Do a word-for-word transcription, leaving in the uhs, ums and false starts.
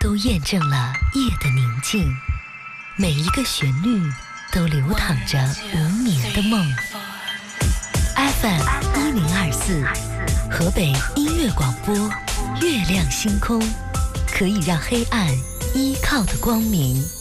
都验证了夜的宁静，每一个旋律都流淌着无眠的梦。F M 一零二四，河北音乐广播，月亮星空，可以让黑暗依靠的光明。